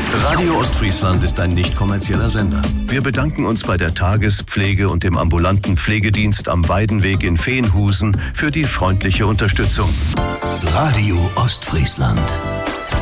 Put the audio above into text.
Radio Ostfriesland ist ein nicht kommerzieller Sender. Wir bedanken uns bei der Tagespflege und dem ambulanten Pflegedienst am Weidenweg in Veenhusen für die freundliche Unterstützung. Radio Ostfriesland.